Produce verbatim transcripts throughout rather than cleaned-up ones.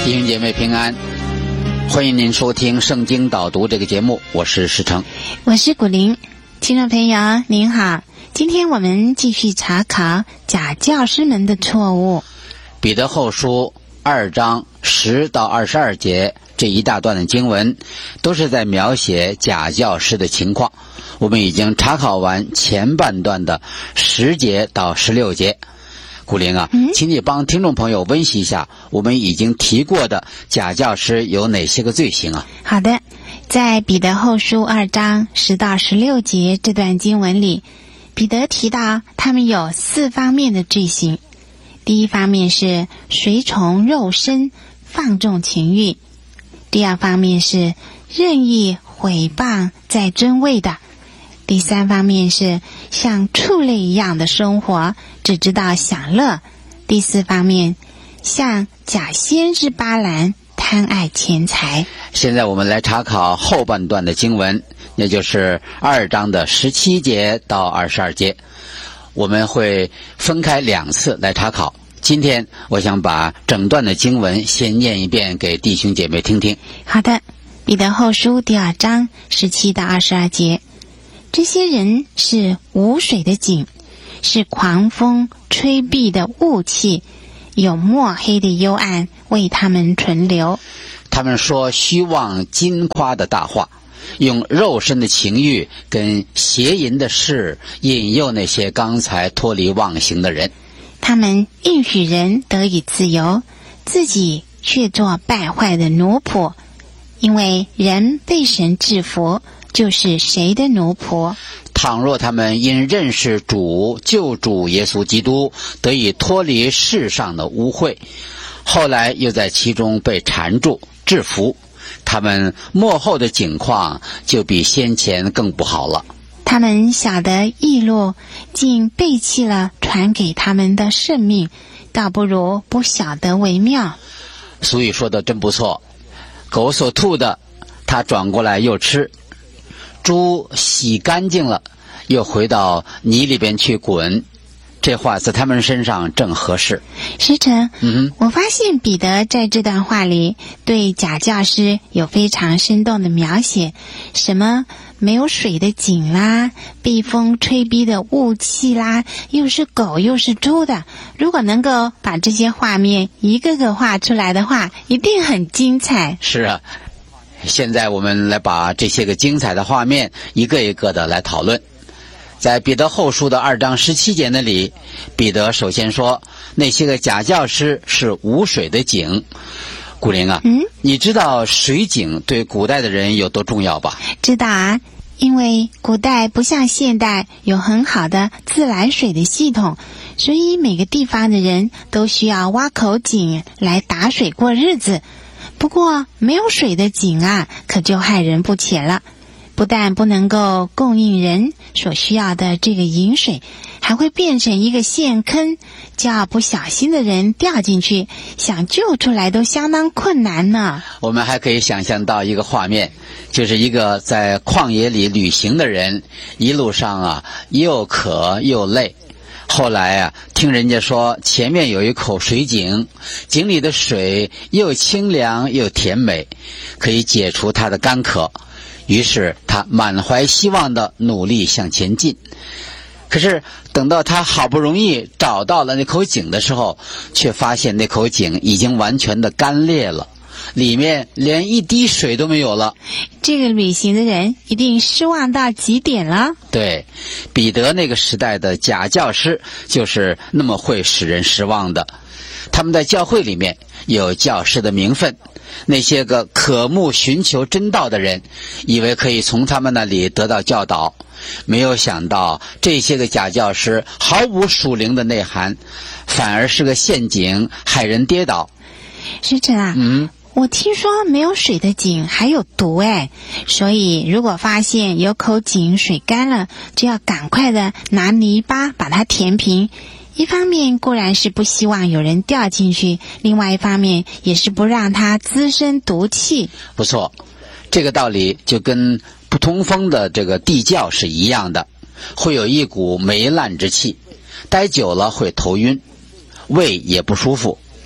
弟兄姐妹平安，欢迎您收听圣经导读这个节目，我是石成， 我是古玲。听众朋友您好，今天我们继续查考假教师们的错误。 彼得后书二章十到二十二节这一大段的经文都是在描写假教师的情况。我们已经查考完前半段的十节到十六节。古玲啊、嗯、请你帮听众朋友温习一下我们已经提过的假教师有哪些个罪行啊？ 好的，在彼得后书二章十到十六节这段经文里，彼得提到他们有四方面的罪行。第一方面是随从肉身，放纵情欲；第二方面是任意毁谤在尊位的；第三方面是像畜类一样的生活，只知道享乐；第四方面像假先知巴兰，贪爱钱财。 现在我们来查考后半段的经文，也就是二章的十七节到二十二节。我们会分开两次来查考。今天我想把整段的经文先念一遍给弟兄姐妹听听。 好的，彼得后书第二章十七到二十二节。这些人是无水的井，是狂风吹避的雾气，有墨黑的幽暗为他们存留。 他们说虚妄金夸的大话，用肉身的情欲跟邪淫的事引诱那些刚才脱离妄行的人。 他们应许人得以自由，自己却做败坏的奴仆，因为人被神制服，就是谁的奴仆。 倘若他们因认识主救主耶稣基督得以脱离世上的污秽，后来又在其中被缠住制服，他们末后的境况就比先前更不好了。 他们晓得义路，竟背弃了传给他们的圣命，倒不如不晓得为妙。 俗语说的真不错，狗所吐的他转过来又吃，猪洗干净了又回到泥里边去滚，这话在他们身上正合适。 师承， 嗯， 我发现彼得在这段话里对假教师有非常生动的描写，什么没有水的井啦，被风吹逼的雾气啦，又是狗又是猪的。如果能够把这些画面一个个画出来的话，一定很精彩。 是啊，现在我们来把这些个精彩的画面一个一个的来讨论。在彼得后书的二章十七节那里，彼得首先说那些个假教师是无水的井。古玲啊， 嗯， 你知道水井对古代的人有多重要吧？ 知道啊，因为古代不像现代有很好的自来水的系统，所以每个地方的人都需要挖口井来打水过日子。不过没有水的井啊，可就害人不浅了。不但不能够供应人所需要的这个饮水，还会变成一个陷坑，叫不小心的人掉进去，想救出来都相当困难呢。 我们还可以想象到一个画面，就是一个在旷野里旅行的人，一路上啊又渴又累，后来啊听人家说前面有一口水井，井里的水又清凉又甜美，可以解除他的干渴。于是他满怀希望的努力向前进。可是等到他好不容易找到了那口井的时候，却发现那口井已经完全的干裂了，里面连一滴水都没有了。 这个旅行的人一定失望到极点了。 对，彼得那个时代的假教师就是那么会使人失望的。他们在教会里面有教师的名分，那些个渴慕寻求真道的人以为可以从他们那里得到教导，没有想到这些个假教师毫无属灵的内涵，反而是个陷阱，害人跌倒。 师承啊， 嗯， 我听说没有水的井还有毒哎，所以如果发现有口井水干了，就要赶快的拿泥巴把它填平。一方面固然是不希望有人掉进去，另外一方面也是不让它滋生毒气。 不错，这个道理就跟不通风的这个地窖是一样的，会有一股霉烂之气，待久了会头晕，胃也不舒服。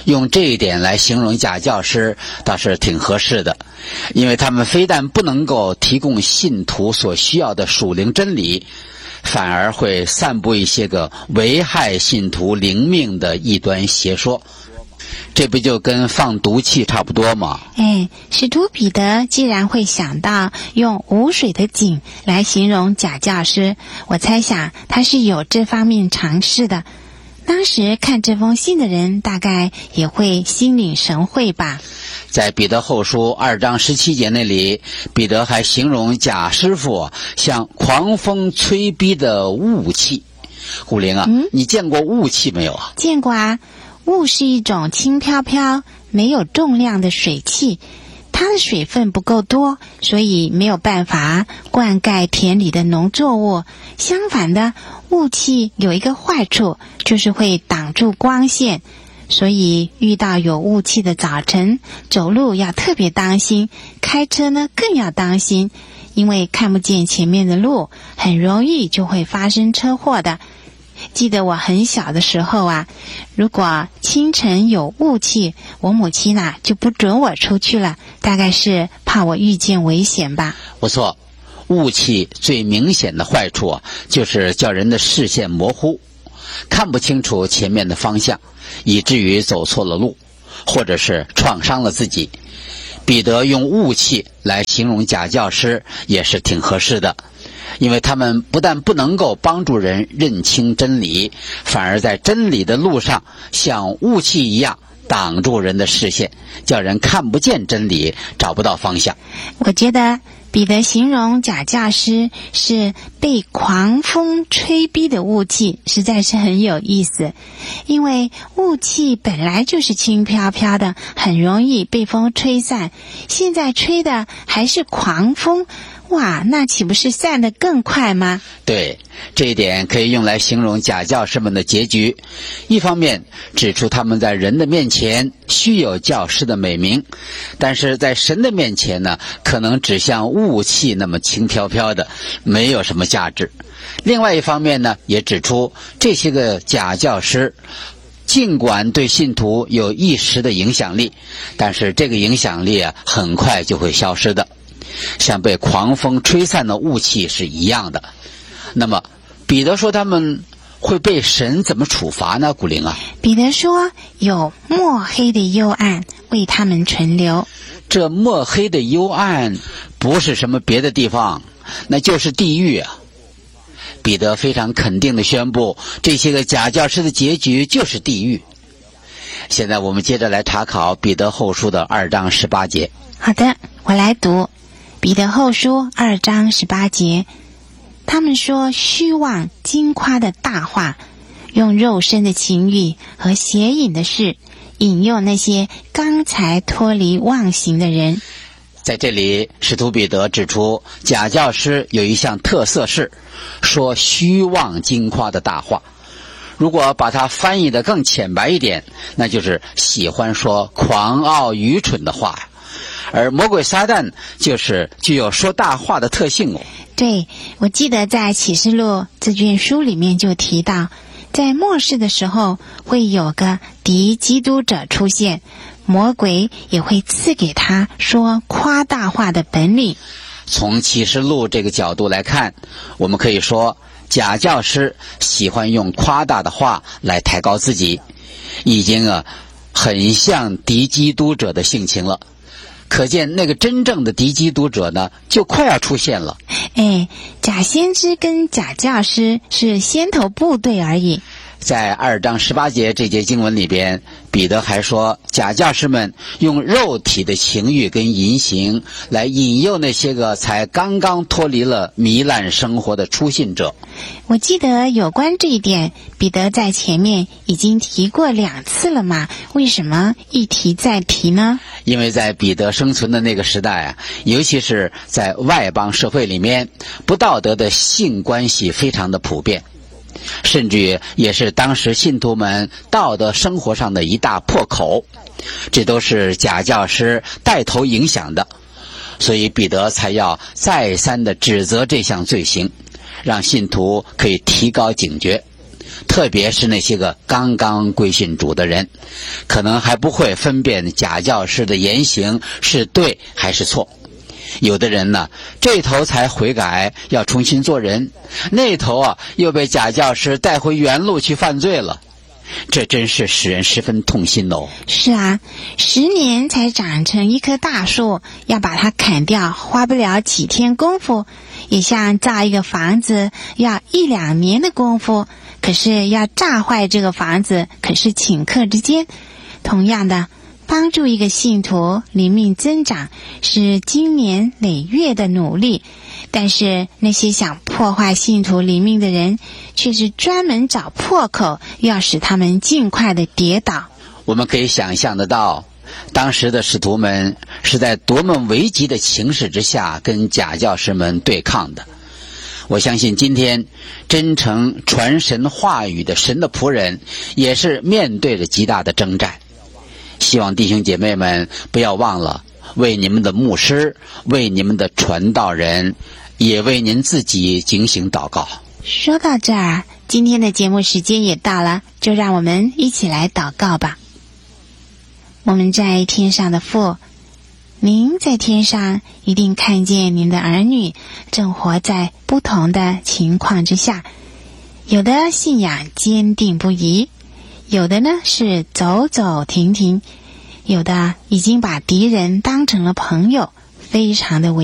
用这一点来形容假教师倒是挺合适的，因为他们非但不能够提供信徒所需要的属灵真理，反而会散布一些个危害信徒灵命的异端邪说。这不就跟放毒气差不多吗？ 哎，使徒彼得既然会想到用无水的井来形容假教师，我猜想他是有这方面尝试的。当时看这封信的人大概也会心领神会吧。 在彼得后书二章十七节那里，彼得还形容假师傅像狂风吹逼的雾气。虎灵啊、嗯、你见过雾气没有啊？ 见过啊。雾是一种轻飘飘没有重量的水汽，它的水分不够多，所以没有办法灌溉田里的农作物。相反的，雾气有一个坏处，就是会挡住光线，所以遇到有雾气的早晨，走路要特别当心，开车呢更要当心，因为看不见前面的路，很容易就会发生车祸的。记得我很小的时候啊，如果清晨有雾气，我母亲啊就不准我出去了，大概是怕我遇见危险吧。 不错，雾气最明显的坏处啊，就是叫人的视线模糊，看不清楚前面的方向，以至于走错了路，或者是创伤了自己。彼得用雾气来形容假教师也是挺合适的，因为他们不但不能够帮助人认清真理，反而在真理的路上像雾气一样挡住人的视线，叫人看不见真理，找不到方向。 我觉得彼得形容假教师是被狂风吹逼的雾气，实在是很有意思。因为雾气本来就是轻飘飘的，很容易被风吹散，现在吹的还是狂风，哇，那岂不是散得更快吗？ 对，这一点可以用来形容假教师们的结局。一方面指出他们在人的面前虚有教师的美名，但是在神的面前呢，可能只像雾气那么轻飘飘的，没有什么价值。另外一方面呢，也指出这些个假教师尽管对信徒有一时的影响力，但是这个影响力啊，很快就会消失的，像被狂风吹散的雾气是一样的。那么彼得说他们会被神怎么处罚呢？古灵啊， 彼得说有墨黑的幽暗为他们存留。 这墨黑的幽暗不是什么别的地方，那就是地狱啊。彼得非常肯定地宣布，这些个假教师的结局就是地狱。现在我们接着来查考彼得后书的二章十八节。 好的，我来读彼得后书二章十八节。他们说虚妄矜夸的大话，用肉身的情欲和邪淫的事引诱那些刚才脱离妄行的人。 在这里使徒彼得指出，假教师有一项特色是说虚妄矜夸的大话。如果把它翻译得更浅白一点，那就是喜欢说狂傲愚蠢的话。而魔鬼撒旦就是具有说大话的特性哦。 对，我记得在启示录这卷书里面就提到，在末世的时候会有个敌基督者出现，魔鬼也会赐给他说夸大话的本领。 从启示录这个角度来看，我们可以说假教师喜欢用夸大的话来抬高自己，已经啊很像敌基督者的性情了。可见那个真正的敌基督者呢，就快要出现了。 哎，假先知跟假教师是先头部队而已。 在二章十八节这节经文里边，彼得还说假教师们用肉体的情欲跟淫行来引诱那些个才刚刚脱离了糜烂生活的初信者。 我记得有关这一点，彼得在前面已经提过两次了嘛，为什么一提再提呢？ 因为在彼得生存的那个时代啊，尤其是在外邦社会里面，不道德的性关系非常的普遍，甚至于也是当时信徒们道德生活上的一大破口，这都是假教师带头影响的，所以彼得才要再三的指责这项罪行，让信徒可以提高警觉。 特别是那些个刚刚归信主的人，可能还不会分辨假教师的言行是对还是错。有的人呢，这头才悔改要重新做人，那头啊又被假教师带回原路去犯罪了，这真是使人十分痛心哦。 是啊，十年才长成一棵大树，要把它砍掉花不了几天功夫，也像造一个房子要一两年的功夫，可是要炸坏这个房子可是顷刻之间。同样的，帮助一个信徒灵命增长是经年累月的努力，但是那些想破坏信徒灵命的人却是专门找破口，要使他们尽快的跌倒。 我们可以想象得到，当时的使徒们是在多么危急的情势之下跟假教师们对抗的。我相信今天真诚传神话语的神的仆人也是面对着极大的征战。希望弟兄姐妹们不要忘了为你们的牧师，为你们的传道人，也为您自己警醒祷告。 说到这儿，今天的节目时间也到了，就让我们一起来祷告吧。我们在天上的父，您在天上一定看见您的儿女正活在不同的情况之下，有的信仰坚定不移，有的呢是走走停停，有的已经把敌人当成了朋友，非常的危